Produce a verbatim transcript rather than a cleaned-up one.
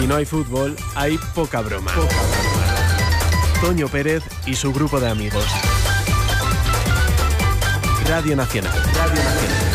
Si no hay fútbol, hay poca broma. Poca broma. Toño Pérez y su grupo de amigos. Radio Nacional. Radio Nacional.